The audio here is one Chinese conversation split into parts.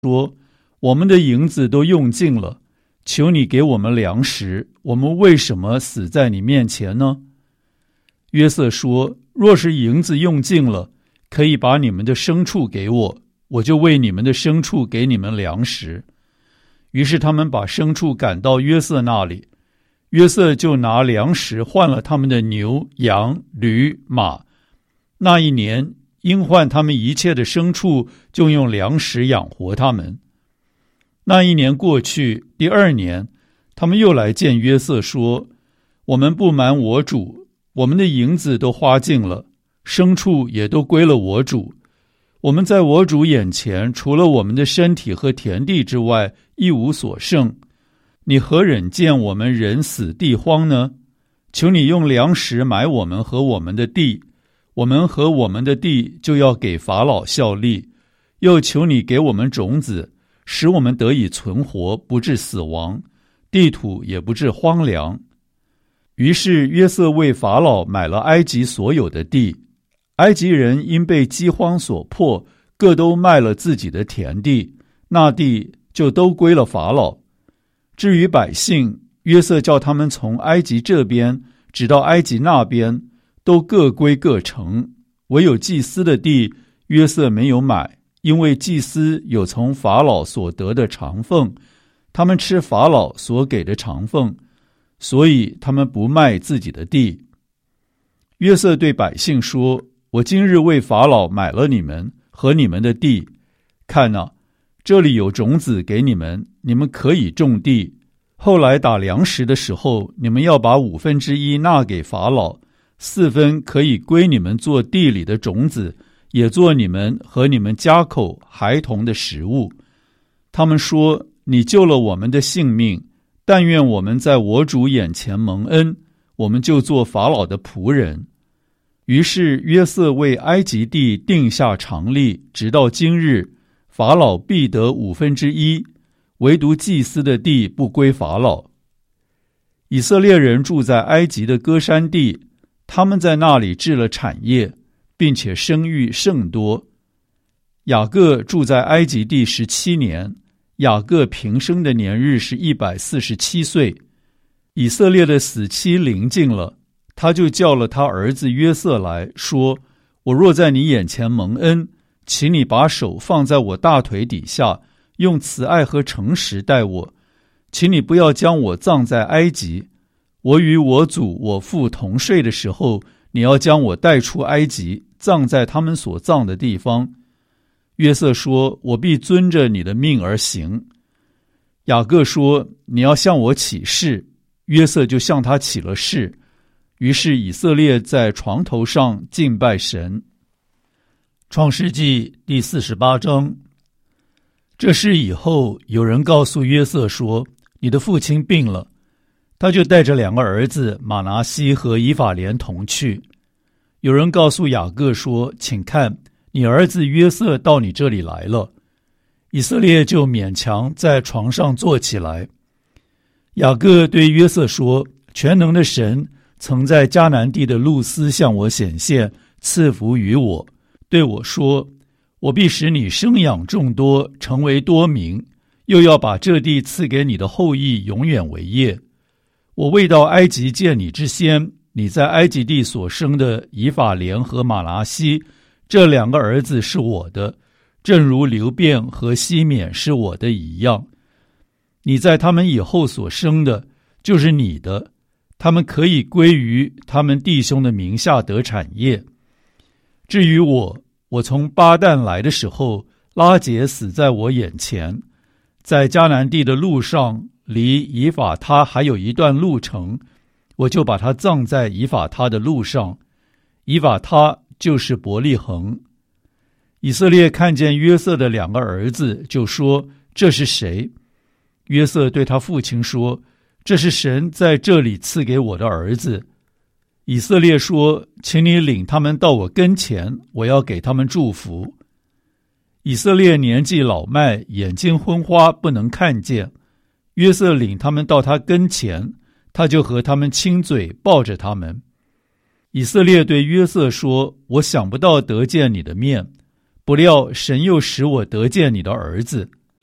说：我们的银子都用尽了，求你给我们粮食，我们为什么死在你面前呢？约瑟说：若是银子用尽了，可以把你们的牲畜给我，我就为你们的牲畜给你们粮食。于是他们把牲畜赶到约瑟那里，约瑟就拿粮食换了他们的牛、羊、驴、马。那一年，因换他们一切的牲畜，就用粮食养活他们。那一年过去，第二年，他们又来见约瑟说：我们不瞒我主，我们的银子都花尽了，牲畜也都归了我主。我们在我主眼前，除了我们的身体和田地之外，一无所剩。你何忍见我们人死地荒呢？求你用粮食买我们和我们的地，我们和我们的地就要给法老效力。又求你给我们种子，使我们得以存活，不致死亡，地土也不致荒凉。于是约瑟为法老买了埃及所有的地。埃及人因被饥荒所迫，各都卖了自己的田地，那地就都归了法老。至于百姓，约瑟叫他们从埃及这边直到埃及那边，都各归各城。唯有祭司的地，约瑟没有买，因为祭司有从法老所得的长俸，他们吃法老所给的长俸，所以他们不卖自己的地。约瑟对百姓说：我今日为法老买了你们和你们的地，看哪，这里有种子给你们，你们可以种地。后来打粮食的时候，你们要把1/5纳给法老，4分可以归你们做地里的种子，也做你们和你们家口孩童的食物。他们说：你救了我们的性命，但愿我们在我主眼前蒙恩，我们就做法老的仆人。于是约瑟为埃及地定下常例，直到今日，法老必得1/5，唯独祭司的地不归法老。以色列人住在埃及的歌珊地，他们在那里置了产业，并且生育甚多。雅各住在埃及地17年，雅各平生的年日是147岁。以色列的死期临近了，他就叫了他儿子约瑟来说：我若在你眼前蒙恩，请你把手放在我大腿底下，用慈爱和诚实待我，请你不要将我葬在埃及。我与我祖我父同睡的时候，你要将我带出埃及，葬在他们所葬的地方。约瑟说：我必遵着你的命而行。雅各说：你要向我起誓。约瑟就向他起了誓。于是以色列在床头上敬拜神。创世纪第48章。这事以后，有人告诉约瑟说：你的父亲病了。他就带着2个儿子马拿西和以法莲同去。有人告诉雅各说：请看，你儿子约瑟到你这里来了。以色列就勉强在床上坐起来。雅各对约瑟说：全能的神曾在迦南地的路斯向我显现，赐福于我，对我说：我必使你生养众多，成为多民，又要把这地赐给你的后裔永远为业。我未到埃及见你之先，你在埃及地所生的以法莲和马拿西，这2个儿子是我的，正如流便和西缅是我的一样。你在他们以后所生的，就是你的，他们可以归于他们弟兄的名下得产业。至于我从巴旦来的时候，拉结死在我眼前，在迦南地的路上，离以法他还有一段路程，我就把他葬在以法他的路上。以法他就是伯利恒。以色列看见约瑟的2个儿子，就说：这是谁？约瑟对他父亲说：这是神在这里赐给我的儿子。以色列说：请你领他们到我跟前，我要给他们祝福。以色列年纪老迈，眼睛昏花，不能看见。约瑟领他们到他跟前，他就和他们亲嘴，抱着他们。以色列对约瑟说：我想不到得见你的面，不料神又使我得见你的儿子。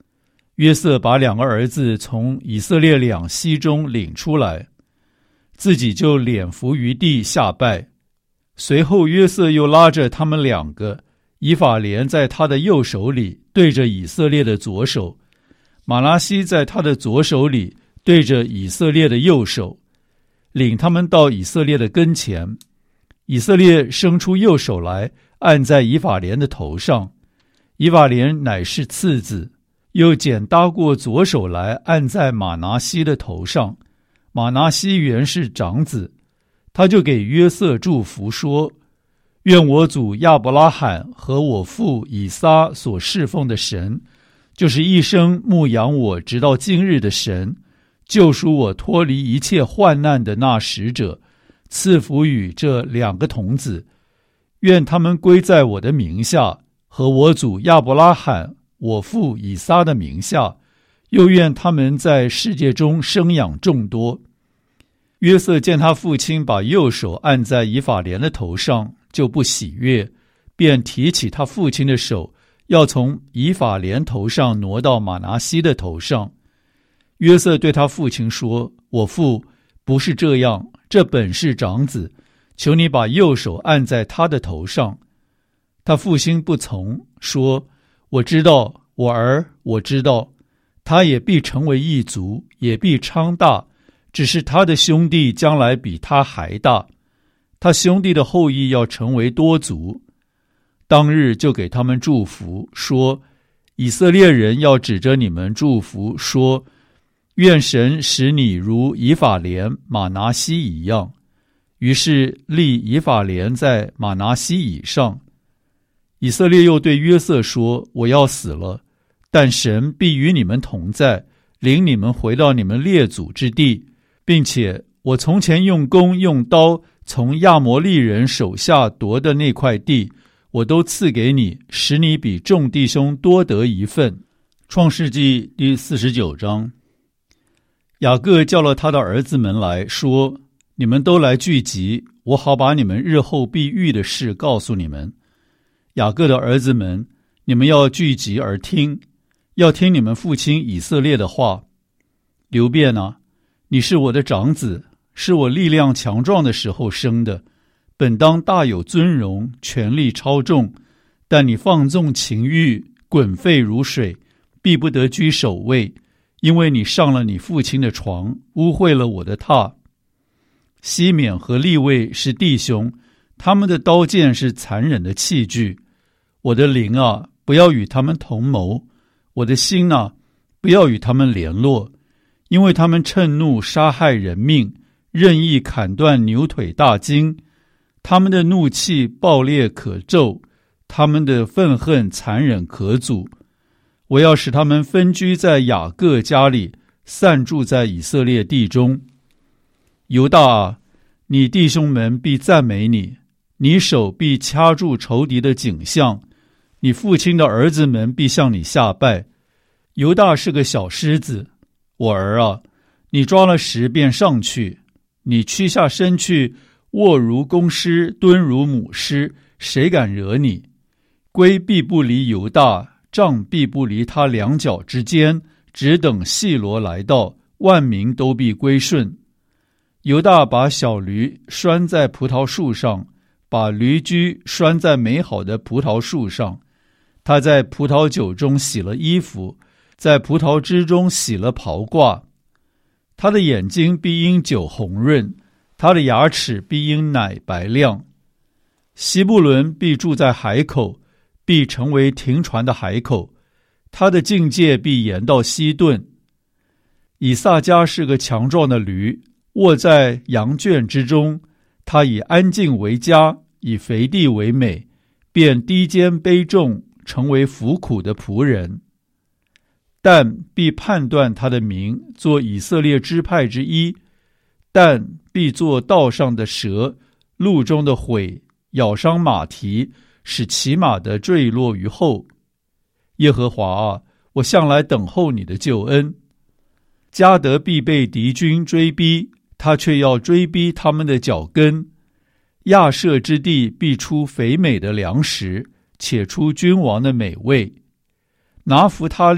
约瑟把2个儿子从以色列两栖中领出来，自己就脸伏于地下拜。随后约瑟又拉着他们2个，以法莲在他的右手里对着以色列的左手，玛拿西在他的左手里对着以色列的右手，领他们到以色列的跟前。以色列伸出右手来，按在以法莲的头上，以法莲乃是次子，又剪搭过左手来，按在玛拿西的头上，玛拿西原是长子。他就给约瑟祝福说：愿我祖亚伯拉罕和我父以撒所侍奉的神，就是一生牧养我直到今日的神，救赎我脱离一切患难的那使者，赐福与这2个童子，愿他们归在我的名下，和我祖亚伯拉罕我父以撒的名下，又愿他们在世界中生养众多。约瑟见他父亲把右手按在以法莲的头上，就不喜悦，便提起他父亲的手，要从以法莲头上挪到玛拿西的头上。约瑟对他父亲说：我父，不是这样，这本是长子，求你把右手按在他的头上。他父亲不从，说：我知道，我儿，我知道，他也必成为一族，也必昌大，只是他的兄弟将来比他还大，他兄弟的后裔要成为多族。当日就给他们祝福，说：以色列人要指着你们祝福，说：愿神使你如以法莲、玛拿西一样。于是立以法莲在玛拿西以上。以色列又对约瑟说：我要死了，但神必与你们同在，领你们回到你们列祖之地，并且我从前用弓用刀从亚摩利人手下夺的那块地，我都赐给你，使你比众弟兄多得一份。创世纪第49章。雅各叫了他的儿子们来说：你们都来聚集，我好把你们日后必遇的事告诉你们。雅各的儿子们，你们要聚集而听，要听你们父亲以色列的话。流便啊，你是我的长子，是我力量强壮的时候生的，本当大有尊荣，权力超重，但你放纵情欲，滚沸如水，必不得居首位，因为你上了你父亲的床，污秽了我的榻。西缅和利未是弟兄，他们的刀剑是残忍的器具。我的灵啊，不要与他们同谋；我的心啊，不要与他们联络，因为他们趁怒杀害人命，任意砍断牛腿大筋。他们的怒气暴烈可咒，他们的愤恨残忍可阻。我要使他们分居在雅各家里，散住在以色列地中。犹大啊，你弟兄们必赞美你，你手必掐住仇敌的颈项，你父亲的儿子们必向你下拜。犹大是个小狮子，我儿啊，你抓了食便上去，你屈下身去，卧如公狮，蹲如母狮，谁敢惹你？龟必不离犹大，杖必不离他两脚之间，只等细罗来到，万民都必归顺。犹大把小驴拴在葡萄树上，把驴驹拴在美好的葡萄树上。他在葡萄酒中洗了衣服，在葡萄汁中洗了袍褂。他的眼睛必因酒红润，他的牙齿必因奶白亮。西布伦必住在海口，必成为停船的海口，他的境界必延到西顿。以萨迦是个强壮的驴，卧在羊圈之中，他以安静为佳，以肥地为美，便低肩卑重，成为服苦的仆人。但必判断他的名，做以色列支派之一。但必做道上的蛇，路中的悔，咬伤马蹄，使骑马的坠落于后。耶和华啊，我向来等候你的救恩。迦得必被敌军追逼，他却要追逼他们的脚跟。亚设之地必出肥美的粮食，且出君王的美味。拿弗他利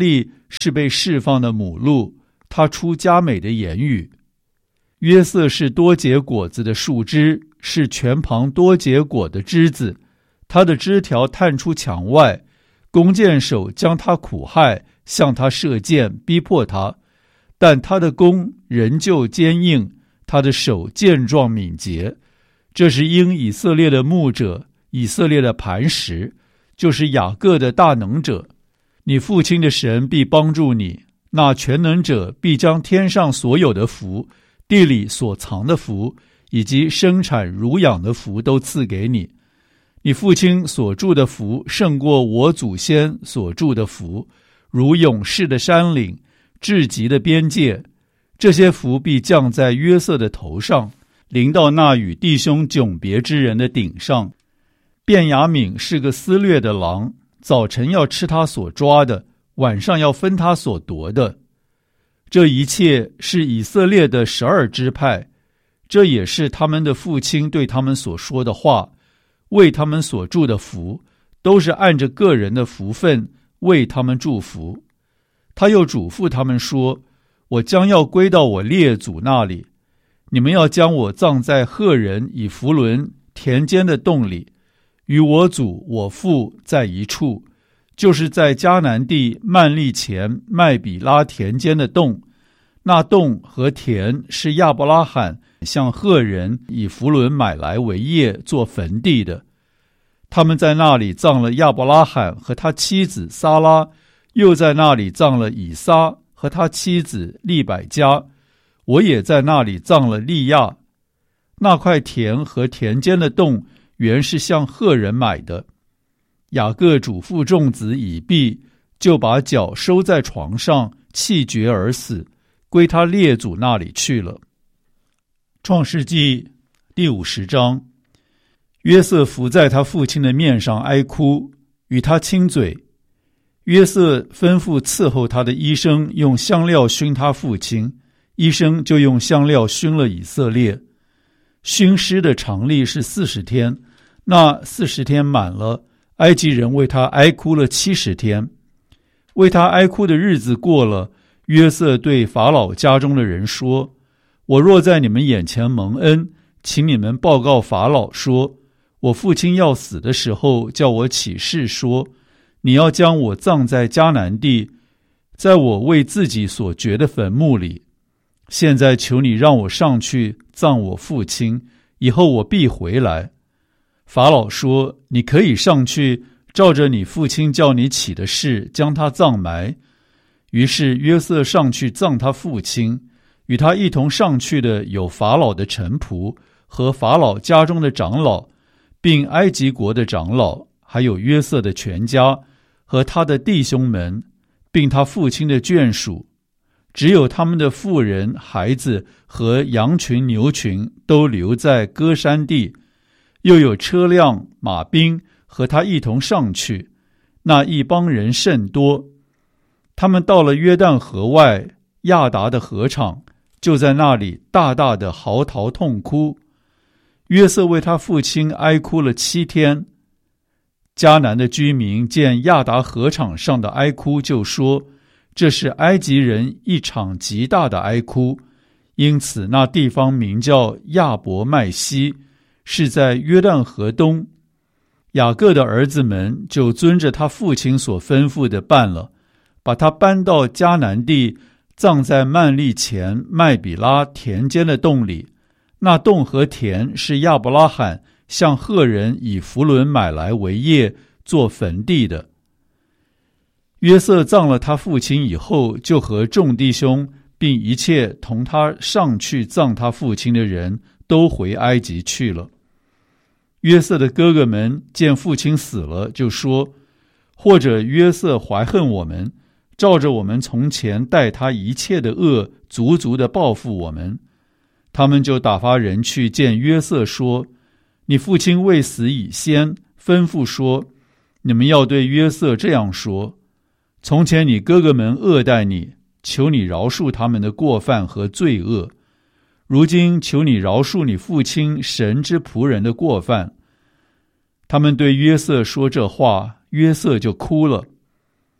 是被释放的母鹿，它出佳美的言语。约瑟是多结果子的树枝，是泉旁多结果的枝子，他的枝条探出墙外，弓箭手将他苦害，向他射箭，逼迫他，但他的弓仍旧坚硬，他的手健壮敏捷。这是因以色列的牧者，以色列的磐石，就是雅各的大能者。你父亲的神必帮助你，那全能者必将天上所有的福，地里所藏的福，以及生产乳养的福都赐给你。你父亲所住的福胜过我祖先所住的福，如勇士的山岭，至极的边界。这些福必降在约瑟的头上，临到那与弟兄迥别之人的顶上。便雅悯是个撕掠的狼，早晨要吃他所抓的，晚上要分他所夺的。这一切是以色列的12支派，这也是他们的父亲对他们所说的话，为他们所祝的福，都是按着个人的福分为他们祝福。他又嘱咐他们说，我将要归到我列祖那里，你们要将我葬在赫人以弗伦田间的洞里，与我祖我父在一处，就是在迦南地曼利前麦比拉田间的洞。那洞和田是亚伯拉罕向赫人以弗伦买来为业做坟地的。他们在那里葬了亚伯拉罕和他妻子撒拉，又在那里葬了以撒和他妻子利百加，我也在那里葬了利亚。那块田和田间的洞原是向赫人买的。雅各嘱咐众子以毕，就把脚收在床上，气绝而死，归他列祖那里去了。创世纪第50章，约瑟伏在他父亲的面上哀哭，与他亲嘴。约瑟吩咐伺候他的医生用香料熏他父亲，医生就用香料熏了以色列。熏尸的常例是40天，那40天满了，埃及人为他哀哭了70天。为他哀哭的日子过了，约瑟对法老家中的人说，我若在你们眼前蒙恩，请你们报告法老说，我父亲要死的时候叫我起誓说，你要将我葬在迦南地，在我为自己所掘的坟墓里。现在求你让我上去葬我父亲，以后我必回来。法老说，你可以上去，照着你父亲叫你起的事将他葬埋。于是约瑟上去葬他父亲，与他一同上去的有法老的臣仆和法老家中的长老，并埃及国的长老，还有约瑟的全家和他的弟兄们，并他父亲的眷属。只有他们的妇人、孩子和羊群、牛群都留在歌山地，又有车辆、马兵和他一同上去，那一帮人甚多。他们到了约旦河外亚达的河场，就在那里大大的嚎啕痛哭。约瑟为他父亲哀哭了7天。迦南的居民见亚达河场上的哀哭，就说，这是埃及人一场极大的哀哭，因此那地方名叫亚伯麦西，是在约旦河东。雅各的儿子们就遵着他父亲所吩咐的办了，把他搬到迦南地，葬在曼利前麦比拉田间的洞里。那洞和田是亚伯拉罕向赫人以弗伦买来为业做坟地的。约瑟葬了他父亲以后，就和众弟兄并一切同他上去葬他父亲的人都回埃及去了。约瑟的哥哥们见父亲死了，就说，或者约瑟怀恨我们，照着我们从前待他一切的恶，足足的报复我们。他们就打发人去见约瑟说，你父亲未死以先，吩咐说，你们要对约瑟这样说，从前你哥哥们恶待你，求你饶恕他们的过犯和罪恶。如今求你饶恕你父亲神之仆人的过犯。他们对约瑟说这话，约瑟就哭了。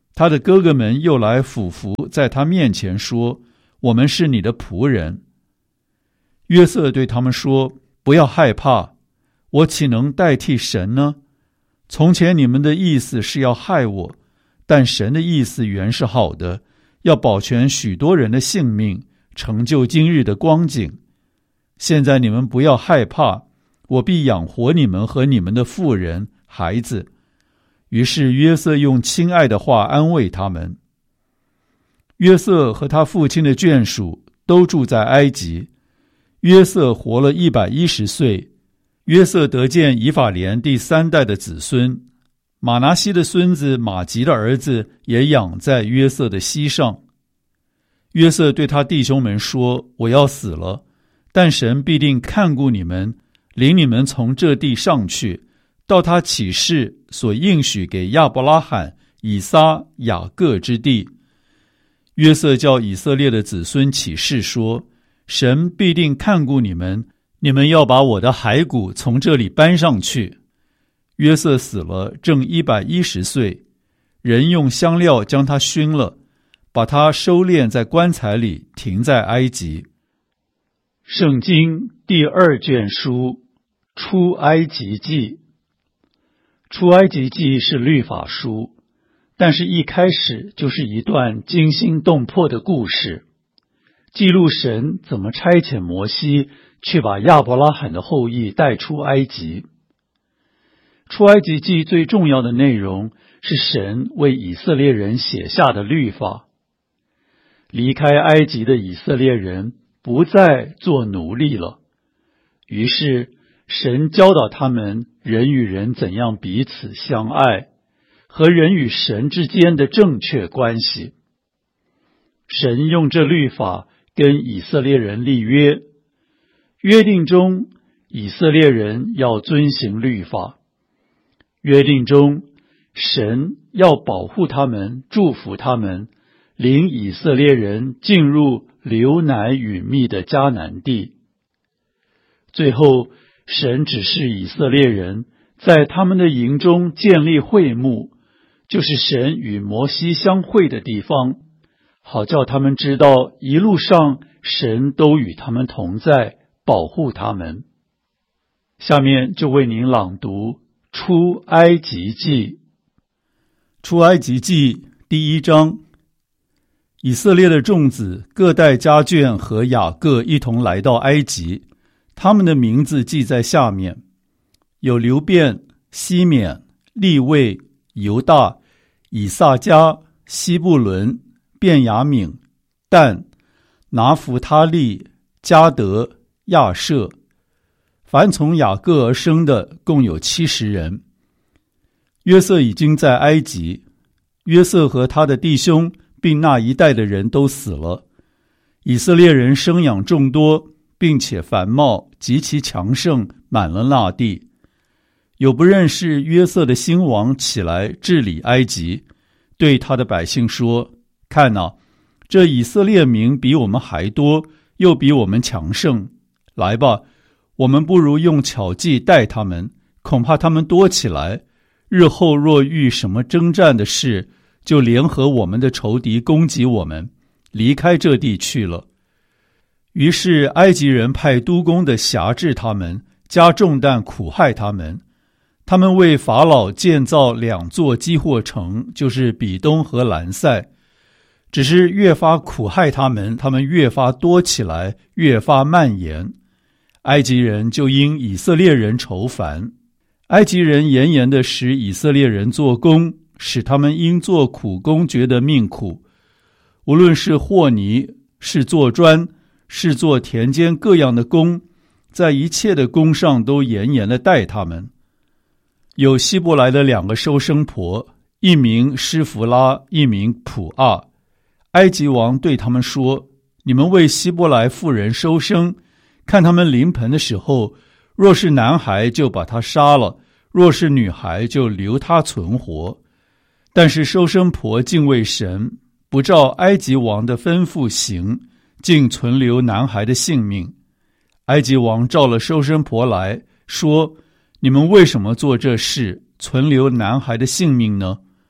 他的哥哥们又来俯伏在他面前说：我们是你的仆人。约瑟对他们说：不要害怕，我岂能代替神呢？从前你们的意思是要害我，但神的意思原是好的，要保全许多人的性命，成就今日的光景。现在你们不要害怕，我必养活你们和你们的妇人、孩子。于是约瑟用亲爱的话安慰他们。约瑟和他父亲的眷属都住在埃及。约瑟活了110岁。约瑟得见以法莲第3代的子孙，马拿西的孙子马吉的儿子也养在约瑟的膝上。约瑟对他弟兄们说：我要死了，但神必定看顾你们，领你们从这地上去，到他起誓所应许给亚伯拉罕、以撒、雅各之地。约瑟叫以色列的子孙起誓说：神必定看顾你们，你们要把我的骸骨从这里搬上去。约瑟死了，正110岁，人用香料将他熏了，把他收敛在棺材里，停在埃及。圣经第2卷书出埃及记。出埃及记是律法书，但是一开始就是一段惊心动魄的故事，记录神怎么差遣摩西去把亚伯拉罕的后裔带出埃及。出埃及记最重要的内容是神为以色列人写下的律法。离开埃及的以色列人不再做奴隶了，于是神教导他们人与人怎样彼此相爱，和人与神之间的正确关系。神用这律法跟以色列人立约，约定中以色列人要遵行律法，约定中神要保护他们，祝福他们，领以色列人进入流奶与蜜的迦南地。最后神指示以色列人在他们的营中建立会幕，就是神与摩西相会的地方，好叫他们知道一路上神都与他们同在，保护他们。下面就为您朗读出埃及记。出埃及记第1章。以色列的众子各带家眷和雅各一同来到埃及，他们的名字记在下面：有流便、西缅、利未、犹大、以萨迦、西布伦、便雅悯、但、拿弗他利、迦得、亚设。凡从雅各而生的共有70人。约瑟已经在埃及，约瑟和他的弟兄并那一代的人都死了。以色列人生养众多，并且繁茂，极其强盛，满了那地。有不认识约瑟的新王起来治理埃及，对他的百姓说：看哪，这以色列民比我们还多，又比我们强盛。来吧，我们不如用巧计待他们，恐怕他们多起来，日后若遇什么征战的事，就联合我们的仇敌攻击我们，离开这地去了。于是埃及人派督工的辖制他们，加重担苦害他们。他们为法老建造2座基货城，就是比东和兰塞。只是越发苦害他们，他们越发多起来，越发蔓延。埃及人就因以色列人愁烦。埃及人严严地使以色列人做工，使他们因做苦工觉得命苦。无论是和泥，是做砖，是做田间各样的工，在一切的工上都严严地待他们。有希伯来的2个收生婆，一名施弗拉，一名普阿。埃及王对他们说：你们为希伯来妇人收生，看他们临盆的时候，若是男孩就把他杀了，若是女孩就留他存活。但是收生婆敬畏神，不照埃及王的吩咐行，竟存留男孩的性命。埃及王召了收生婆来说：你们为什么做这事，存留男孩的性命呢？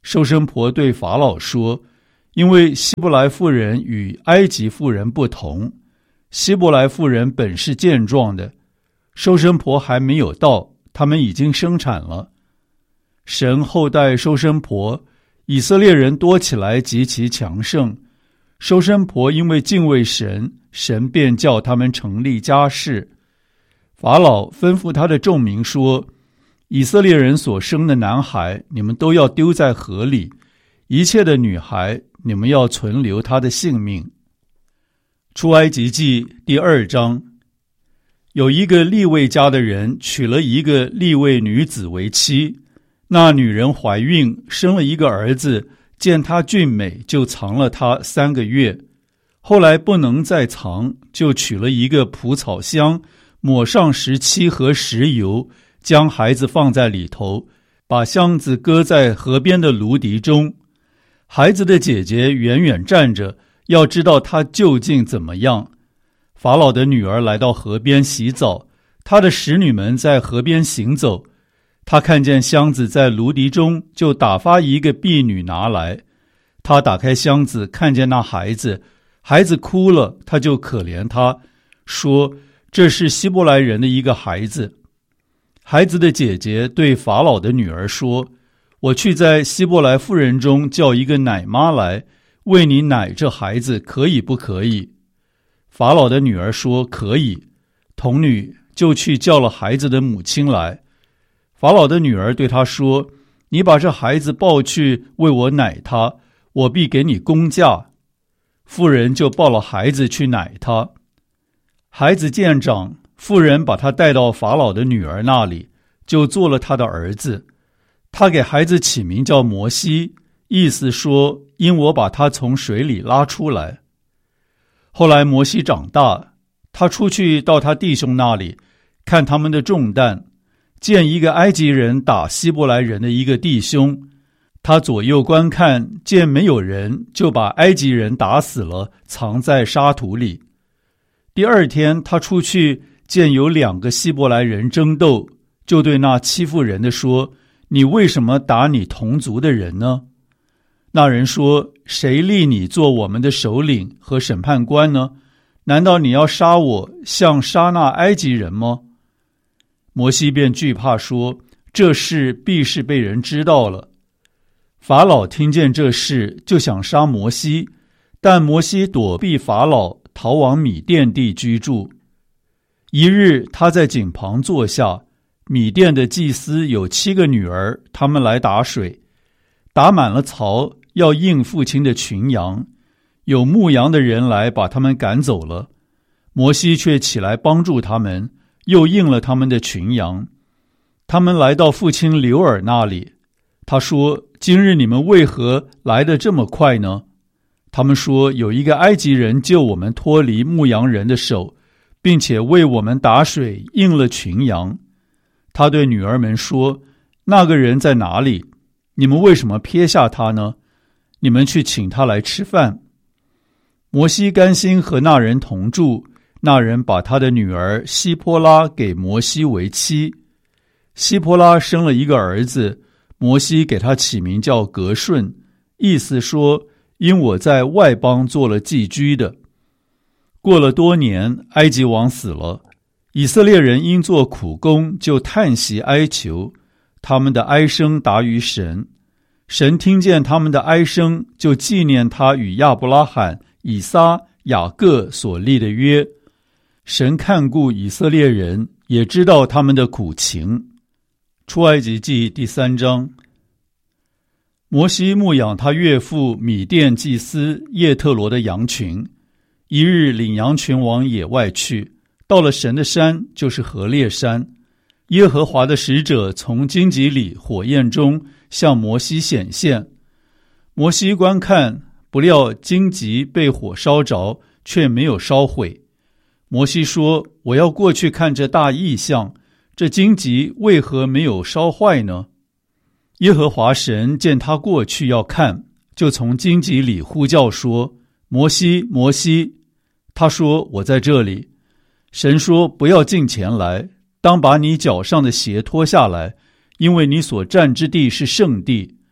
收生婆对法老说，因为希伯来妇人与埃及妇人不同，希伯来妇人本是健壮的，收生婆还没有到，他们已经生产了。神厚待收生婆，以色列人多起来极其强盛。收生婆因为敬畏神，神便叫他们成立家室。法老吩咐他的众民说，以色列人所生的男孩，你们都要丢在河里；一切的女孩，你们要存留她的性命。出埃及记第2章，有一个利未家的人娶了一个利未女子为妻，那女人怀孕，生了一个儿子，见他俊美，就藏了他3个月。后来不能再藏，就取了一个蒲草箱，抹上石漆和石油，将孩子放在里头，把箱子搁在河边的芦荻中。孩子的姐姐远远站着，要知道他究竟怎么样。法老的女儿来到河边洗澡，她的使女们在河边行走。她看见箱子在芦荻中，就打发一个婢女拿来。她打开箱子，看见那孩子，孩子哭了，她就可怜他，说这是希伯来人的一个孩子。孩子的姐姐对法老的女儿说，我去在希伯来妇人中叫一个奶妈来，为你奶这孩子，可以不可以？法老的女儿说可以。童女就去叫了孩子的母亲来。法老的女儿对他说，你把这孩子抱去为我奶他，我必给你工价。妇人就抱了孩子去奶他。孩子渐长，妇人把他带到法老的女儿那里，就做了他的儿子。他给孩子起名叫摩西，意思说，因我把他从水里拉出来。后来摩西长大，他出去到他弟兄那里，看他们的重担，见一个埃及人打希伯来人的一个弟兄，他左右观看，见没有人，就把埃及人打死了，藏在沙土里。第2天他出去，见有2个希伯来人争斗，就对那欺负人的说，你为什么打你同族的人呢？那人说，谁立你做我们的首领和审判官呢？难道你要杀我，像杀那埃及人吗？摩西便惧怕说，这事必是被人知道了。法老听见这事，就想杀摩西，但摩西躲避法老，逃往米甸地居住。一日，他在井旁坐下，米甸的祭司有7个女儿，他们来打水，打满了槽，要应父亲的群羊。有牧羊的人来把他们赶走了，摩西却起来帮助他们，又应了他们的群羊。他们来到父亲流珥那里，他说，今日你们为何来得这么快呢？他们说，有一个埃及人救我们脱离牧羊人的手，并且为我们打水，应了群羊。他对女儿们说，那个人在哪里？你们为什么撇下他呢？你们去请他来吃饭。摩西甘心和那人同住，那人把他的女儿希波拉给摩西为妻。希波拉生了一个儿子，摩西给他起名叫革顺，意思说，因我在外邦做了寄居的。过了多年，埃及王死了，以色列人因做苦工，就叹息哀求，他们的哀声达于神。神听见他们的哀声，就纪念他与亚伯拉罕、以撒、雅各所立的约。神看顾以色列人，也知道他们的苦情。出埃及记第3章。摩西牧养他岳父米甸祭司叶特罗的羊群。一日领羊群往野外去，到了神的山，就是何烈山。耶和华的使者从荆棘里火焰中向摩西显现。摩西观看，不料荆棘被火烧着，却没有烧毁。摩西说，我要过去看这大异象，这荆棘为何没有烧坏呢？耶和华神见他过去要看，就从荆棘里呼叫说，摩西，摩西。他说，我在这里。神说，不要近前来，当把你脚上的鞋脱下来，因为你所站之地是圣地。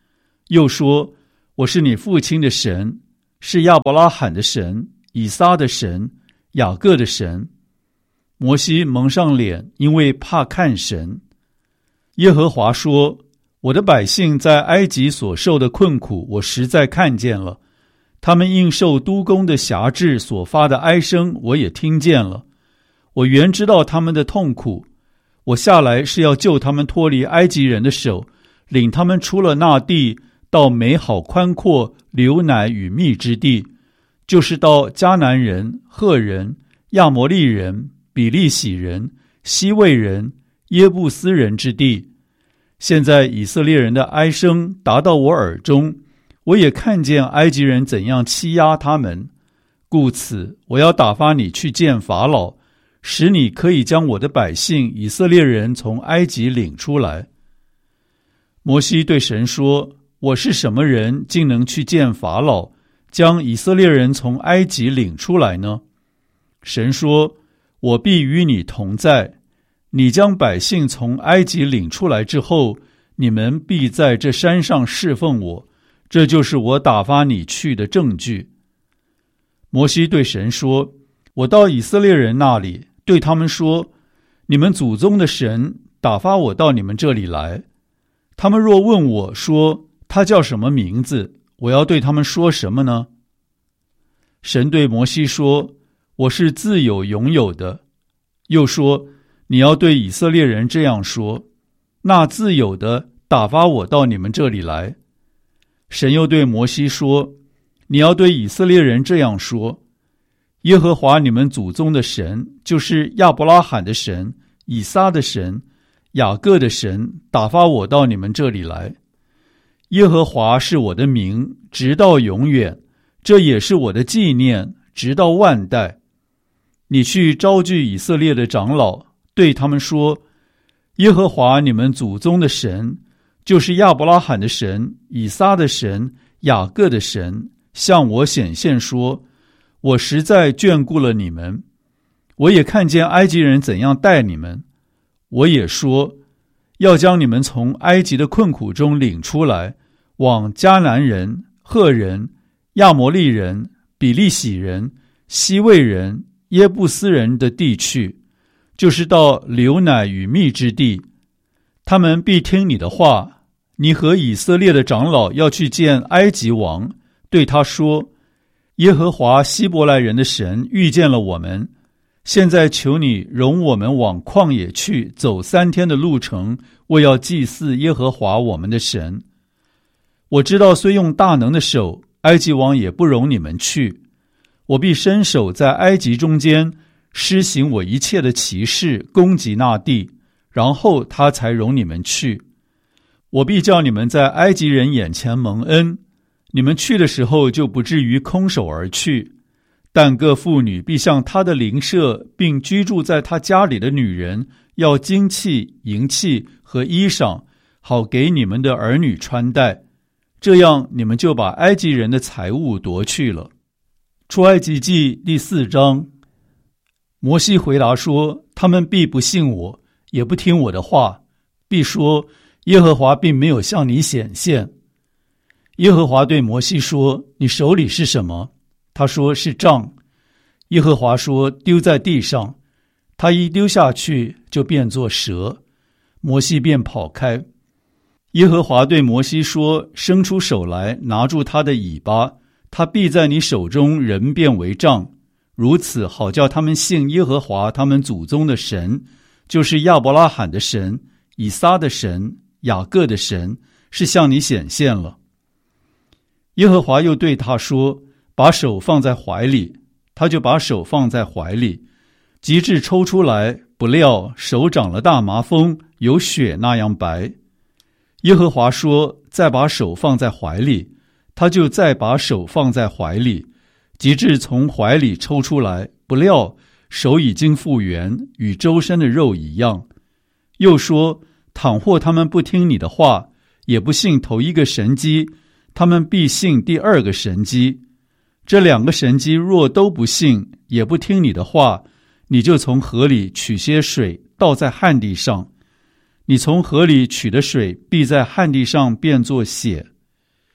又说，我是你父亲的神，是亚伯拉罕的神，以撒的神，雅各的神。摩西蒙上脸，因为怕看神。耶和华说，我的百姓在埃及所受的困苦，我实在看见了，他们应受督工的辖制所发的哀声，我也听见了。我原知道他们的痛苦，我下来是要救他们脱离埃及人的手，领他们出了那地，到美好宽阔流奶与蜜之地，就是到迦南人、赫人、亚摩利人、比利洗人、西魏人、耶布斯人之地。现在以色列人的哀声达到我耳中，我也看见埃及人怎样欺压他们，故此我要打发你去见法老，使你可以将我的百姓以色列人从埃及领出来。摩西对神说，我是什么人，竟能去见法老，将以色列人从埃及领出来呢？神说，我必与你同在，你将百姓从埃及领出来之后，你们必在这山上侍奉我，这就是我打发你去的证据。摩西对神说，我到以色列人那里，对他们说，你们祖宗的神打发我到你们这里来。他们若问我说，他叫什么名字，我要对他们说什么呢？神对摩西说，我是自有永有的。又说，你要对以色列人这样说，那自有的打发我到你们这里来。神又对摩西说，你要对以色列人这样说，耶和华你们祖宗的神，就是亚伯拉罕的神，以撒的神，雅各的神，打发我到你们这里来。耶和华是我的名，直到永远，这也是我的纪念，直到万代。你去招聚以色列的长老，对他们说，耶和华你们祖宗的神，就是亚伯拉罕的神，以撒的神，雅各的神，向我显现说，我实在眷顾了你们，我也看见埃及人怎样待你们，我也说，要将你们从埃及的困苦中领出来，往迦南人、赫人、亚摩利人、比利洗人、西魏人、耶布斯人的地去，就是到流奶与蜜之地。他们必听你的话。你和以色列的长老要去见埃及王，对他说，耶和华希伯来人的神遇见了我们，现在求你容我们往旷野去，走3天的路程，为要祭祀耶和华我们的神。我知道虽用大能的手，埃及王也不容你们去。我必伸手在埃及中间施行我一切的奇事，攻击那地，然后他才容你们去。我必叫你们在埃及人眼前蒙恩，你们去的时候就不至于空手而去。但各妇女必向他的邻舍，并居住在他家里的女人，要金器、银器和衣裳，好给你们的儿女穿戴。这样你们就把埃及人的财物夺去了。出埃及记第4章。摩西回答说，他们必不信我，也不听我的话，必说，耶和华并没有向你显现。耶和华对摩西说，你手里是什么？他说，是杖。耶和华说，丢在地上。他一丢下去，就变作蛇。摩西便跑开。耶和华对摩西说，伸出手来，拿住他的尾巴，他必在你手中人变为杖，如此好叫他们信耶和华他们祖宗的神，就是亚伯拉罕的神，以撒的神，雅各的神，是向你显现了。耶和华又对他说，把手放在怀里。他就把手放在怀里，及至抽出来，不料手长了大麻风，有血那样白。耶和华说，再把手放在怀里。他就再把手放在怀里，及至从怀里抽出来，不料手已经复原，与周身的肉一样。又说，倘或他们不听你的话，也不信头一个神迹，他们必信第2个神迹。这2个神迹若都不信，也不听你的话，你就从河里取些水，倒在旱地上。你从河里取的水，必在旱地上变作血。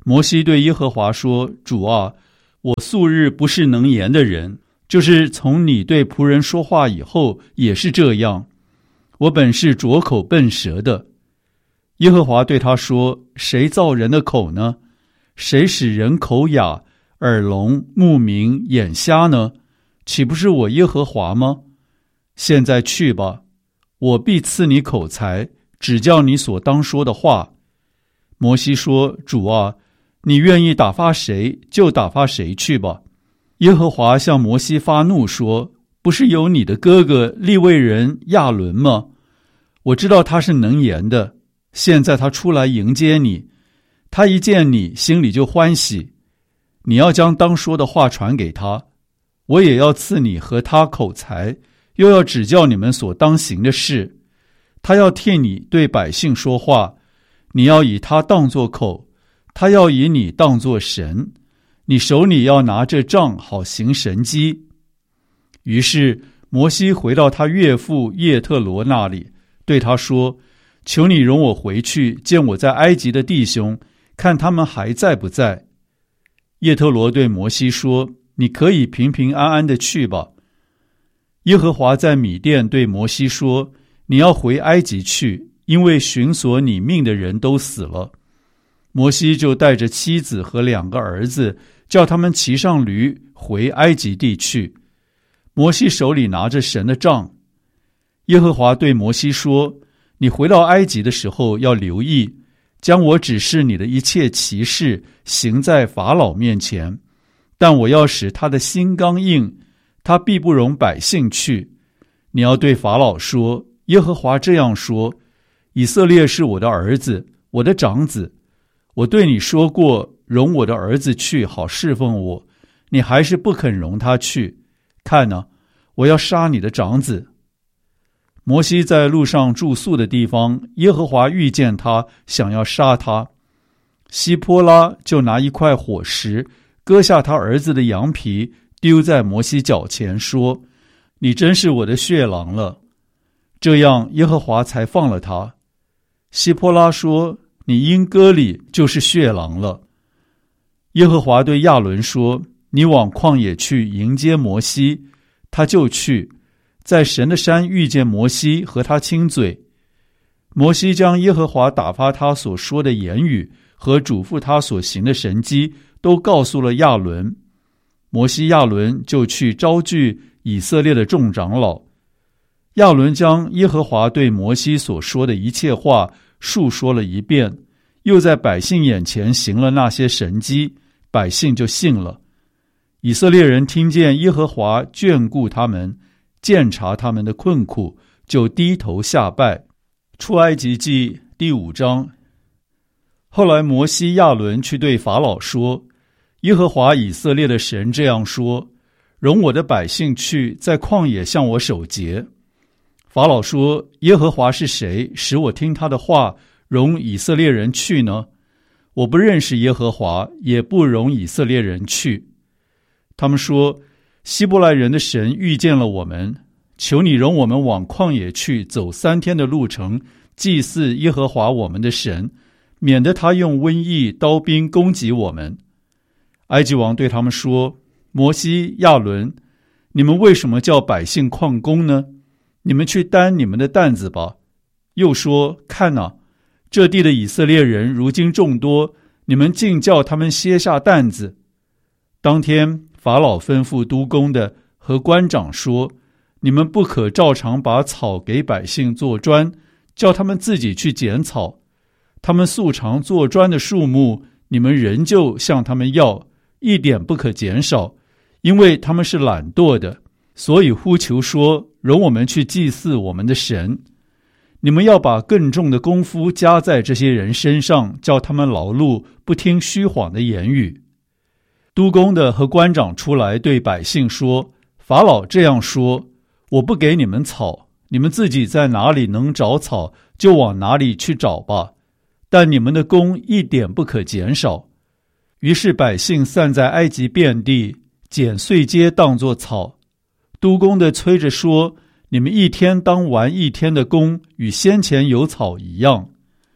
摩西对耶和华说：主啊，我素日不是能言的人，就是从你对仆人说话以后也是这样，我本是拙口笨舌的。耶和华对他说：谁造人的口呢？谁使人口哑、耳聋、目明、眼瞎呢？岂不是我耶和华吗？现在去吧，我必赐你口才，指教你所当说的话。摩西说：主啊，你愿意打发谁就打发谁去吧。耶和华向摩西发怒说：不是有你的哥哥利未人亚伦吗？我知道他是能言的，现在他出来迎接你，他一见你心里就欢喜，你要将当说的话传给他，我也要赐你和他口才，又要指教你们所当行的事。他要替你对百姓说话，你要以他当作口，他要以你当作神，你手里要拿着杖，好行神迹。于是摩西回到他岳父叶特罗那里，对他说：求你容我回去见我在埃及的弟兄，看他们还在不在。叶特罗对摩西说：你可以平平安安的去吧。耶和华在米甸对摩西说：你要回埃及去，因为寻索你命的人都死了。摩西就带着妻子和2个儿子，叫他们骑上驴回埃及地去。摩西手里拿着神的杖。耶和华对摩西说：你回到埃及的时候要留意，将我指示你的一切奇事行在法老面前，但我要使他的心刚硬，他必不容百姓去。你要对法老说：耶和华这样说，以色列是我的儿子，我的长子。我对你说过，容我的儿子去，好侍奉我，你还是不肯容他去。看哪，我要杀你的长子。摩西在路上住宿的地方，耶和华遇见他，想要杀他。希波拉就拿一块火石，割下他儿子的羊皮，丢在摩西脚前，说：你真是我的血狼了。这样耶和华才放了他。希波拉说：你因割礼就是血狼了。耶和华对亚伦说：你往旷野去迎接摩西。他就去，在神的山遇见摩西，和他亲嘴。摩西将耶和华打发他所说的言语和嘱咐他所行的神迹都告诉了亚伦。摩西亚伦就去招聚以色列的众长老。亚伦将耶和华对摩西所说的一切话述说了一遍，又在百姓眼前行了那些神迹，百姓就信了。以色列人听见耶和华眷顾他们，鉴察他们的困苦，就低头下拜。出埃及记第5章。后来摩西亚伦去对法老说：耶和华以色列的神这样说，容我的百姓去，在旷野向我守节。法老说：耶和华是谁，使我听他的话，容以色列人去呢？我不认识耶和华，也不容以色列人去。他们说：希伯来人的神遇见了我们，求你容我们往旷野去，走3天的路程，祭祀耶和华我们的神，免得他用瘟疫、刀兵攻击我们。埃及王对他们说：摩西、亚伦，你们为什么叫百姓旷工呢？你们去担你们的担子吧。又说：看哪，这地的以色列人如今众多，你们竟叫他们歇下担子。当天法老吩咐督工的和官长说：你们不可照常把草给百姓做砖，叫他们自己去捡草。他们素常做砖的数目，你们仍旧向他们要，一点不可减少，因为他们是懒惰的，所以呼求说：容我们去祭祀我们的神。你们要把更重的功夫加在这些人身上，叫他们劳碌，不听虚谎的言语。督工的和官长出来对百姓说：法老这样说，我不给你们草，你们自己在哪里能找草，就往哪里去找吧，但你们的工一点不可减少。于是百姓散在埃及遍地，捡碎秸当作草。督工的催着说：你们一天当完一天的工，与先前有草一样。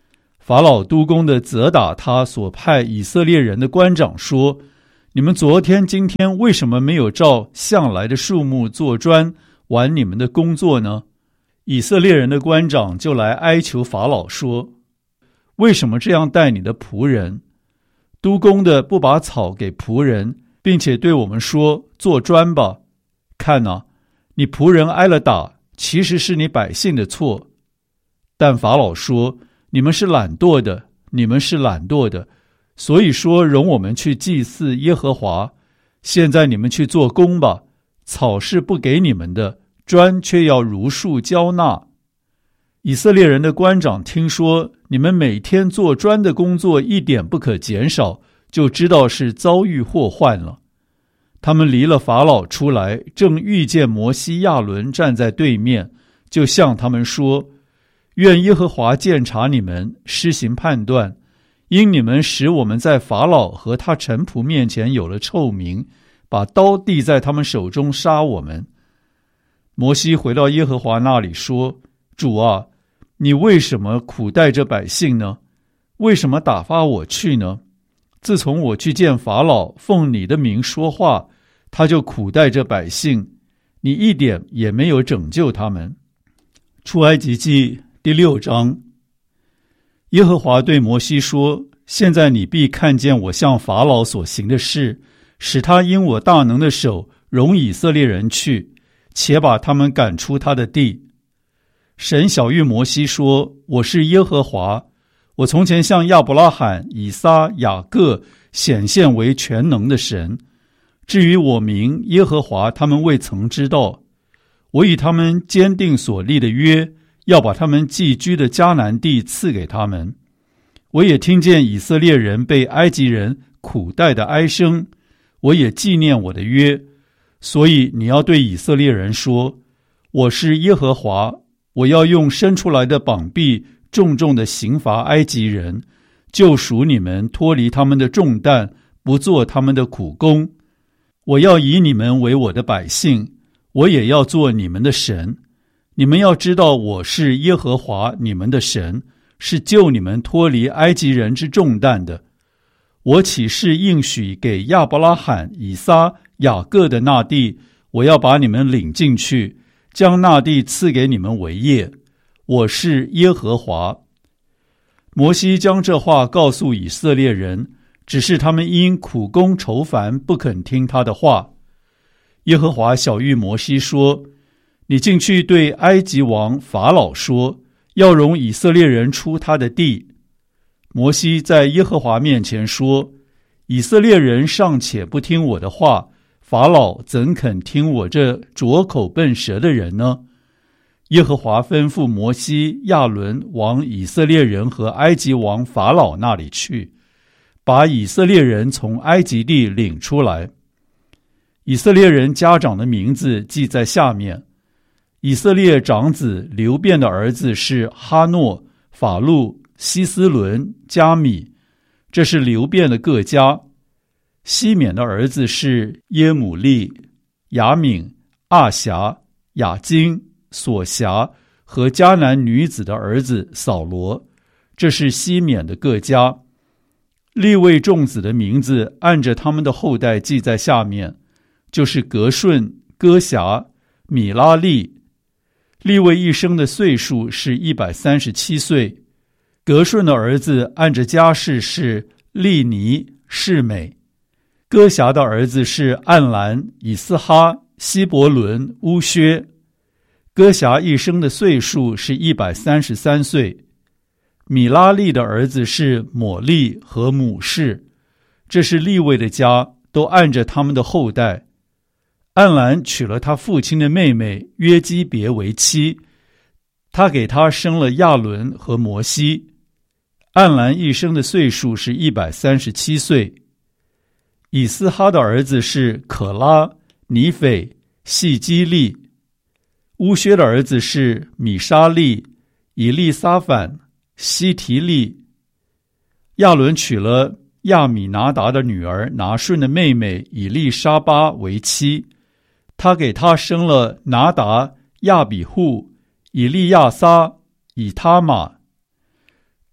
法老督工的责打他所派以色列人的官长说：你们昨天今天为什么没有照向来的数目做砖，完你们的工作呢？以色列人的官长就来哀求法老说：为什么这样待你的仆人？督工的不把草给仆人，并且对我们说：做砖吧。看啊，你仆人挨了打，其实是你百姓的错。但法老说：你们是懒惰的，你们是懒惰的，所以说容我们去祭祀耶和华。现在你们去做工吧，草是不给你们的，砖却要如数交纳。以色列人的官长听说你们每天做砖的工作一点不可减少，就知道是遭遇祸患了。他们离了法老出来，正遇见摩西亚伦站在对面，就向他们说：愿耶和华鉴察你们，施行判断，因你们使我们在法老和他臣仆面前有了臭名，把刀递在他们手中杀我们。摩西回到耶和华那里说：主啊，你为什么苦待这百姓呢？为什么打发我去呢？自从我去见法老，奉你的名说话，他就苦待这百姓，你一点也没有拯救他们。出埃及记第6章。耶和华对摩西说：现在你必看见我向法老所行的事，使他因我大能的手容以色列人去，且把他们赶出他的地。神晓谕摩西说：我是耶和华，我从前向亚伯拉罕、以撒、雅各显现为全能的神。至于我名耶和华，他们未曾知道。我与他们坚定所立的约，要把他们寄居的迦南地赐给他们。我也听见以色列人被埃及人苦待的哀声，我也纪念我的约。所以你要对以色列人说：我是耶和华，我要用伸出来的膀臂重重的刑罚埃及人，救赎你们脱离他们的重担，不做他们的苦工。我要以你们为我的百姓，我也要做你们的神。你们要知道我是耶和华你们的神，是救你们脱离埃及人之重担的。我起誓应许给亚伯拉罕、以撒、雅各的那地，我要把你们领进去，将那地赐给你们为业。我是耶和华。摩西将这话告诉以色列人，只是他们因苦工愁烦，不肯听他的话。耶和华晓谕摩西说：你进去对埃及王法老说，要容以色列人出他的地。摩西在耶和华面前说：以色列人尚且不听我的话，法老怎肯听我这拙口笨舌的人呢？耶和华吩咐摩西、亚伦往以色列人和埃及王法老那里去，把以色列人从埃及地领出来。以色列人家长的名字记在下面。以色列长子流便的儿子是哈诺、法路、希斯伦、加米，这是流便的各家。西缅的儿子是耶母利、雅敏、阿辖、雅金、索辖和迦南女子的儿子扫罗，这是西缅的各家。利未众子的名字按着他们的后代记在下面，就是革顺、歌辖、米拉利。利未一生的岁数是137岁。革顺的儿子按着家世是利尼、示美。歌辖的儿子是暗兰、以斯哈、希伯伦、乌薛。歌辖一生的岁数是133岁。米拉利的儿子是抹利和母士，这是利未的家，都按着他们的后代。暗兰娶了他父亲的妹妹约基别为妻，他给他生了亚伦和摩西。暗兰一生的岁数是137岁。以斯哈的儿子是可拉、尼斐、细基利。乌薛的儿子是米沙利、以利撒反、西提利。亚伦娶了亚米拿达的女儿拿顺的妹妹以利沙巴为妻，他给他生了拿达、亚比户、以利亚撒、以他玛。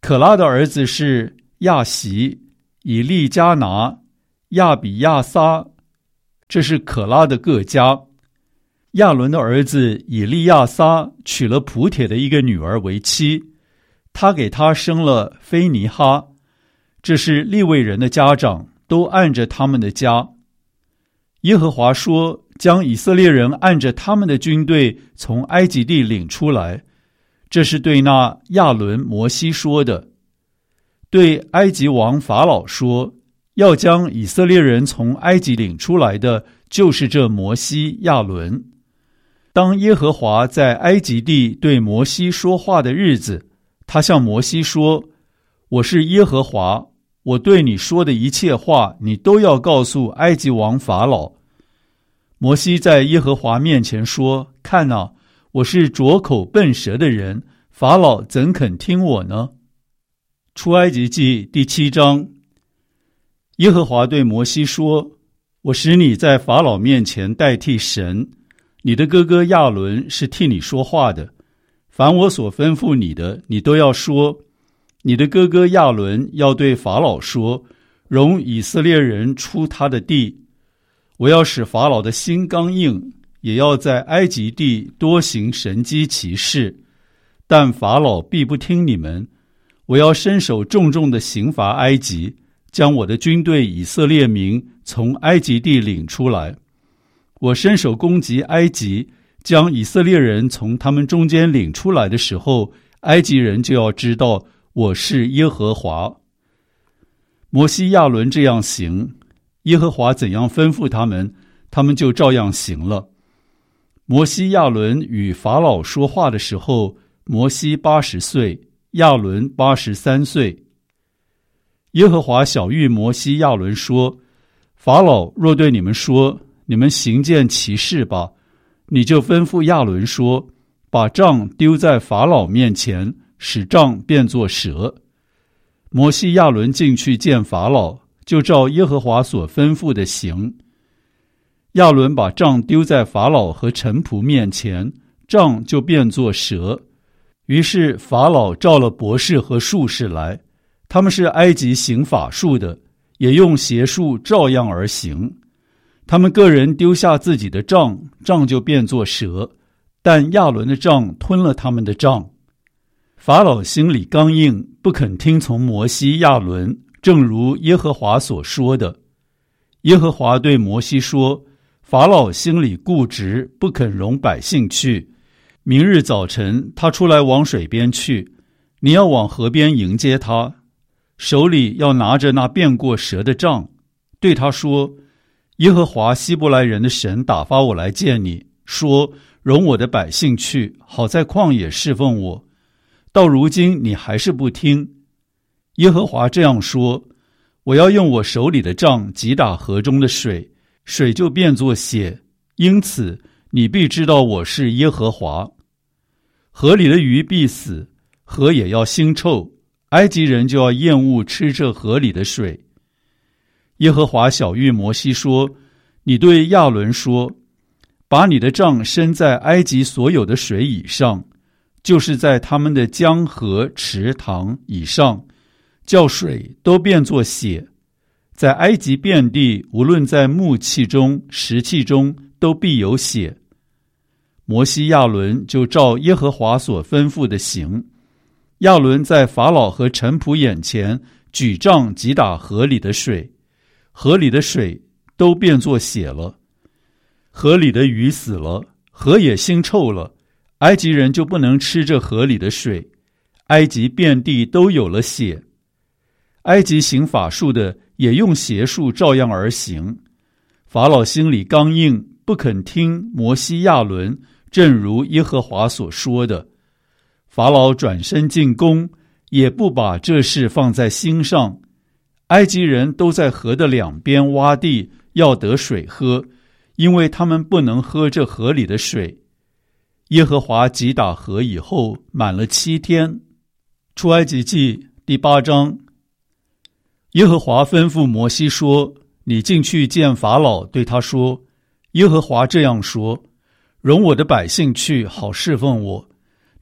可拉的儿子是亚习、以利加拿、亚比亚撒，这是可拉的各家。亚伦的儿子以利亚撒娶了普帖的一个女儿为妻，他给他生了菲尼哈，这是利未人的家长，都按着他们的家。耶和华说，将以色列人按着他们的军队从埃及地领出来，这是对那亚伦、摩西说的。对埃及王法老说，要将以色列人从埃及领出来的，就是这摩西、亚伦。当耶和华在埃及地对摩西说话的日子，他向摩西说，我是耶和华，我对你说的一切话，你都要告诉埃及王法老。摩西在耶和华面前说，看哪，我是拙口笨舌的人，法老怎肯听我呢？出埃及记第7章。耶和华对摩西说，我使你在法老面前代替神，你的哥哥亚伦是替你说话的，凡我所吩咐你的，你都要说。你的哥哥亚伦要对法老说，容以色列人出他的地。我要使法老的心刚硬，也要在埃及地多行神迹奇事，但法老必不听你们。我要伸手重重地刑罚埃及，将我的军队以色列民从埃及地领出来。我伸手攻击埃及，将以色列人从他们中间领出来的时候，埃及人就要知道我是耶和华。摩西、亚伦这样行，耶和华怎样吩咐他们，他们就照样行了。摩西、亚伦与法老说话的时候，摩西80岁，亚伦83岁。耶和华晓谕摩西、亚伦说，法老若对你们说，你们行件奇事吧，你就吩咐亚伦说，把杖丢在法老面前，使杖变作蛇。摩西、亚伦进去见法老，就照耶和华所吩咐的行。亚伦把杖丢在法老和臣仆面前，杖就变作蛇。于是法老召了博士和术士来，他们是埃及行法术的，也用邪术照样而行。他们个人丢下自己的杖，杖就变作蛇，但亚伦的杖吞了他们的杖。法老心里刚硬，不肯听从摩西、亚伦，正如耶和华所说的。耶和华对摩西说，法老心里固执，不肯容百姓去。明日早晨他出来往水边去，你要往河边迎接他，手里要拿着那变过蛇的杖，对他说，耶和华希伯来人的神打发我来见你，说，容我的百姓去，好在旷野侍奉我。到如今你还是不听。耶和华这样说，我要用我手里的杖击打河中的水，水就变作血，因此你必知道我是耶和华。河里的鱼必死，河也要腥臭，埃及人就要厌恶吃这河里的水。耶和华晓谕摩西说，你对亚伦说，把你的杖伸在埃及所有的水以上，就是在他们的江河池塘以上，叫水都变作血。在埃及遍地，无论在木器中、石器中，都必有血。摩西、亚伦就照耶和华所吩咐的行。亚伦在法老和臣仆眼前举杖击打河里的水，河里的水都变作血了。河里的鱼死了，河也腥臭了，埃及人就不能吃这河里的水，埃及遍地都有了血。埃及行法术的也用邪术照样而行。法老心里刚硬，不肯听摩西、亚伦，正如耶和华所说的。法老转身进宫，也不把这事放在心上。埃及人都在河的两边挖地，要得水喝，因为他们不能喝这河里的水。耶和华击打河以后，满了7天。出埃及记第8章。耶和华吩咐摩西说，你进去见法老，对他说，耶和华这样说，容我的百姓去，好侍奉我。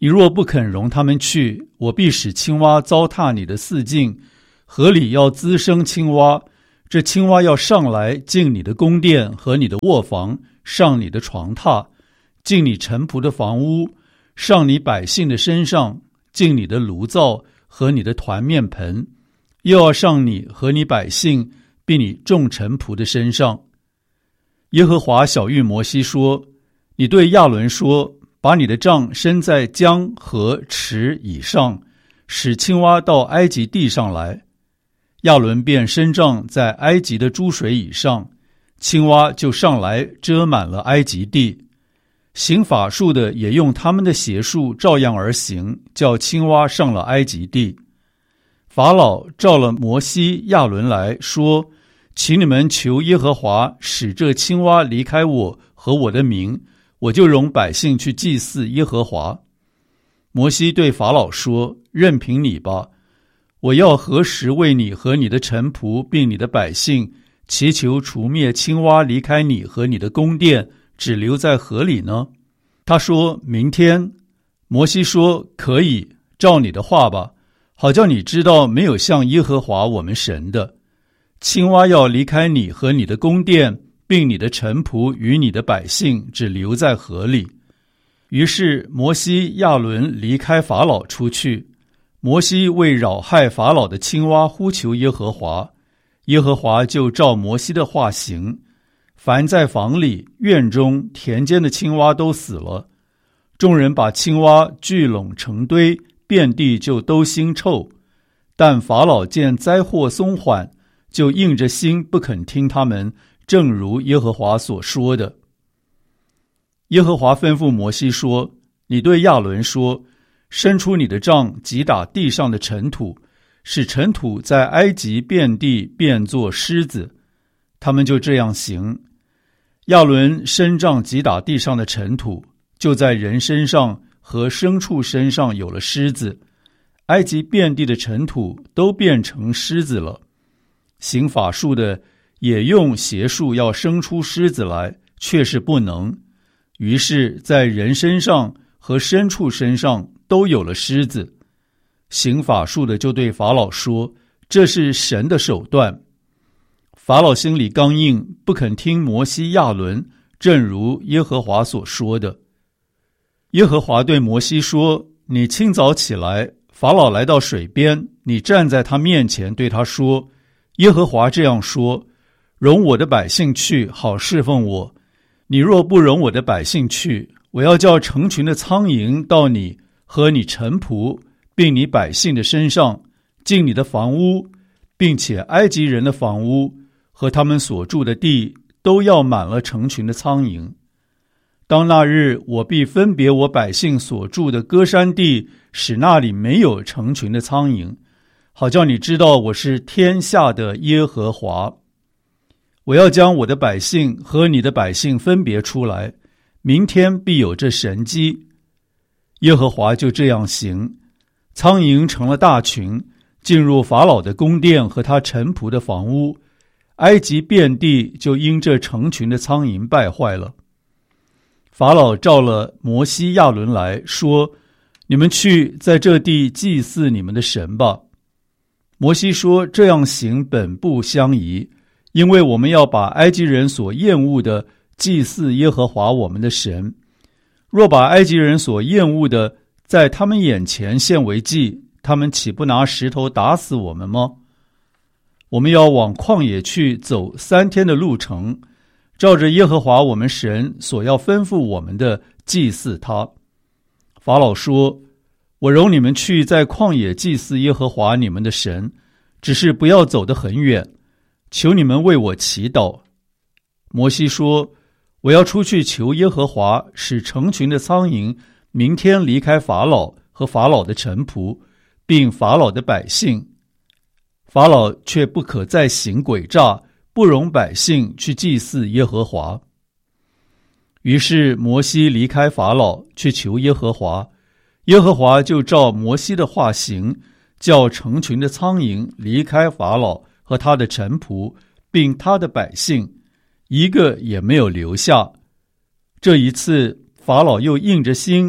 你若不肯容他们去，我必使青蛙糟蹋你的四境，河里要滋生青蛙，这青蛙要上来进你的宫殿和你的卧房，上你的床榻，进你臣仆的房屋，上你百姓的身上，进你的炉灶和你的团面盆，又要上你和你百姓并你众臣仆的身上。耶和华晓谕摩西说，你对亚伦说，把你的杖伸在江河池以上，使青蛙到埃及地上来。亚伦便伸杖在埃及的诸水以上，青蛙就上来遮满了埃及地。行法术的也用他们的邪术照样而行，叫青蛙上了埃及地。法老召了摩西、亚伦来说，请你们求耶和华使这青蛙离开我和我的民，我就容百姓去祭祀耶和华。摩西对法老说，任凭你吧，我要何时为你和你的臣仆并你的百姓祈求除灭青蛙离开你和你的宫殿，只留在河里呢？他说，明天。摩西说，可以，照你的话吧，好叫你知道没有像耶和华我们神的。青蛙要离开你和你的宫殿，并你的臣仆与你的百姓，只留在河里。于是摩西、亚伦离开法老出去。摩西为扰害法老的青蛙呼求耶和华，耶和华就照摩西的话行。凡在房里、院中、田间的青蛙都死了。众人把青蛙聚拢成堆，遍地就都腥臭。但法老见灾祸松缓，就硬着心不肯听他们，正如耶和华所说的。耶和华吩咐摩西说，你对亚伦说，伸出你的杖击打地上的尘土，使尘土在埃及遍地变作狮子。他们就这样行。亚伦伸杖击打地上的尘土，就在人身上和牲畜身上有了狮子，埃及遍地的尘土都变成狮子了。行法术的也用邪术要生出狮子来，却是不能。于是在人身上和牲畜身上都有了狮子。行法术的就对法老说，这是神的手段。法老心里刚硬，不肯听摩西、亚伦，正如耶和华所说的。耶和华对摩西说，你清早起来，法老来到水边，你站在他面前，对他说，耶和华这样说，容我的百姓去，好侍奉我。你若不容我的百姓去，我要叫成群的苍蝇到你和你臣仆并你百姓的身上，进你的房屋，并且埃及人的房屋和他们所住的地都要满了成群的苍蝇。当那日，我必分别我百姓所住的歌珊地，使那里没有成群的苍蝇，好叫你知道我是天下的耶和华。我要将我的百姓和你的百姓分别出来，明天必有这神迹。耶和华就这样行，苍蝇成了大群，进入法老的宫殿和他臣仆的房屋，埃及遍地就因这成群的苍蝇败坏了。法老召了摩西、亚伦来说，你们去在这地祭祀你们的神吧。摩西说，这样行本不相宜，因为我们要把埃及人所厌恶的祭祀耶和华我们的神。若把埃及人所厌恶的在他们眼前献为祭，他们岂不拿石头打死我们吗？我们要往旷野去走3天的路程，照着耶和华我们神所要吩咐我们的祭祀他。法老说，我容你们去在旷野祭祀耶和华你们的神，只是不要走得很远，求你们为我祈祷。摩西说，我要出去求耶和华，使成群的苍蝇明天离开法老和法老的臣仆，并法老的百姓。法老却不可再行诡诈，不容百姓去祭祀耶和华。于是摩西离开法老，去求耶和华。耶和华就照摩西的话行，叫成群的苍蝇离开法老和他的臣仆，并他的百姓，一个也没有留下。这一次，法老又硬着心，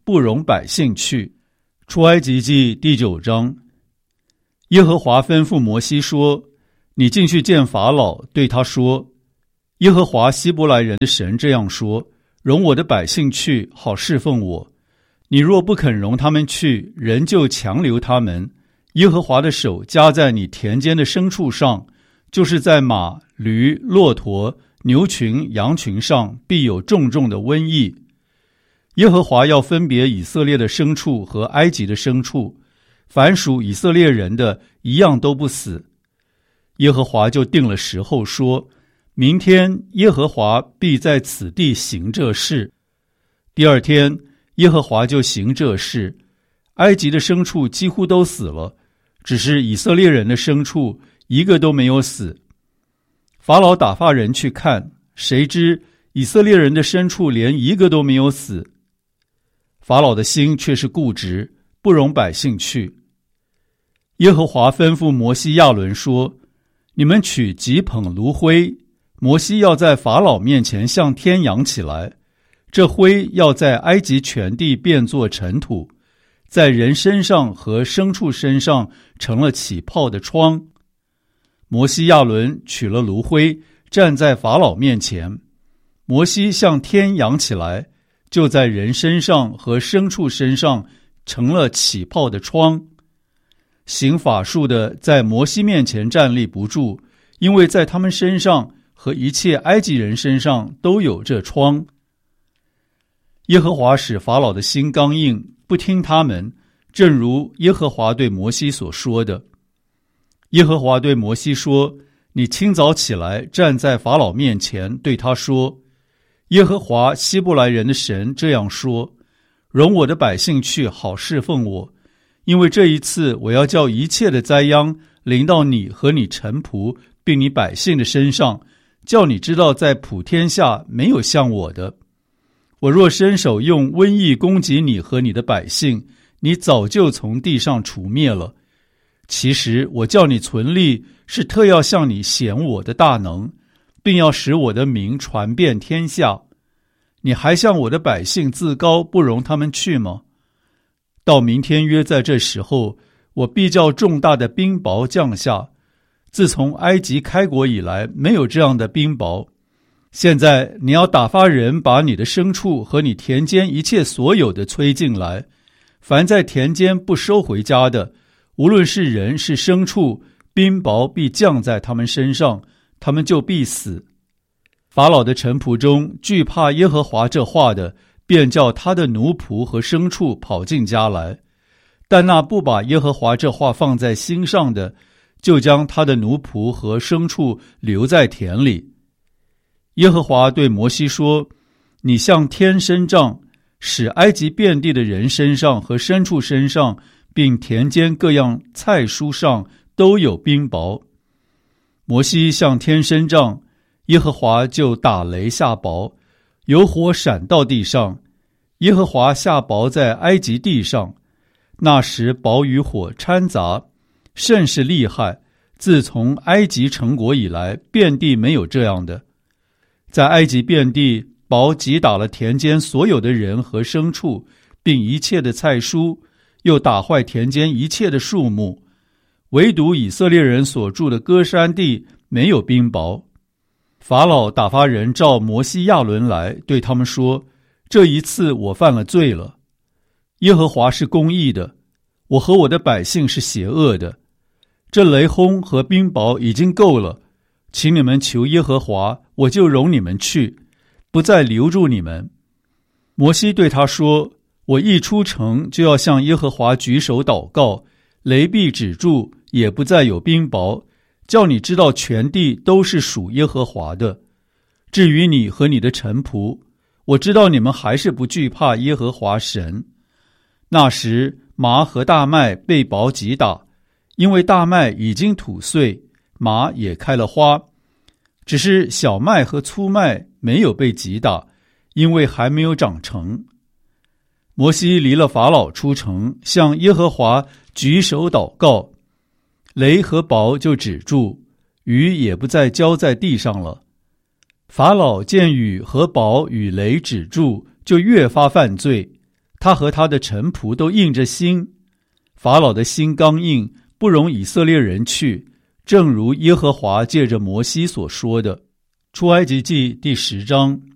不容百姓去。出埃及记第9章。耶和华吩咐摩西说：你进去见法老，对他说，耶和华希伯来人的神这样说，容我的百姓去，好侍奉我。你若不肯容他们去，人就强留他们。耶和华的手加在你田间的牲畜上，就是在马、驴、骆驼、牛群、羊群上，必有重重的瘟疫。耶和华要分别以色列的牲畜和埃及的牲畜，凡属以色列人的一样都不死。耶和华就定了时候，说，明天耶和华必在此地行这事。第二天，耶和华就行这事，埃及的牲畜几乎都死了，只是以色列人的牲畜一个都没有死。法老打发人去看，谁知以色列人的牲畜连一个都没有死。法老的心却是固执，不容百姓去。耶和华吩咐摩西亚伦说，你们取几捧炉灰，摩西要在法老面前向天扬起来，这灰要在埃及全地变作尘土，在人身上和牲畜身上成了起泡的疮。摩西亚伦取了炉灰，站在法老面前，摩西向天扬起来，就在人身上和牲畜身上成了起泡的疮。行法术的在摩西面前站立不住，因为在他们身上和一切埃及人身上都有这疮。耶和华使法老的心刚硬，不听他们，正如耶和华对摩西所说的。耶和华对摩西说，你清早起来，站在法老面前，对他说，耶和华希伯来人的神这样说，容我的百姓去，好侍奉我，因为这一次我要叫一切的灾殃临到你和你臣仆并你百姓的身上，叫你知道在普天下没有像我的。我若伸手用瘟疫攻击你和你的百姓，你早就从地上除灭了。其实我叫你存立，是特要向你显我的大能，并要使我的名传遍天下。你还向我的百姓自高，不容他们去吗？到明天约在这时候，我必叫重大的冰雹降下。自从埃及开国以来，没有这样的冰雹。现在你要打发人把你的牲畜和你田间一切所有的催进来，凡在田间不收回家的，无论是人是牲畜，冰雹必降在他们身上，他们就必死。法老的臣仆中惧怕耶和华这话的，便叫他的奴仆和牲畜跑进家来，但那不把耶和华这话放在心上的，就将他的奴仆和牲畜留在田里。耶和华对摩西说，你向天伸杖，使埃及遍地的人身上和牲畜身上，并田间各样菜蔬上都有冰雹。摩西向天伸杖，耶和华就打雷下雹，有火闪到地上，耶和华下雹在埃及地上。那时雹与火掺杂，甚是厉害，自从埃及成国以来，遍地没有这样的。在埃及遍地，雹击打了田间所有的人和牲畜，并一切的菜蔬，又打坏田间一切的树木，唯独以色列人所住的歌珊地没有冰雹。法老打发人召摩西亚伦来，对他们说，这一次我犯了罪了。耶和华是公义的，我和我的百姓是邪恶的。这雷轰和冰雹已经够了，请你们求耶和华，我就容你们去，不再留住你们。摩西对他说，我一出城就要向耶和华举手祷告，雷必止住，也不再有冰雹，叫你知道全地都是属耶和华的。至于你和你的臣仆，我知道你们还是不惧怕耶和华神。那时麻和大麦被雹击打，因为大麦已经吐穗，麻也开了花，只是小麦和粗麦没有被击打，因为还没有长成。摩西离了法老出城，向耶和华举手祷告，雷和雹就止住，雨也不再浇在地上了。法老见雨和雹与雷止住，就越发犯罪， 他和他的臣仆都硬着心，法老的心刚硬，不容以色列人去，正如耶和华借着摩西所说的。出埃及记第10章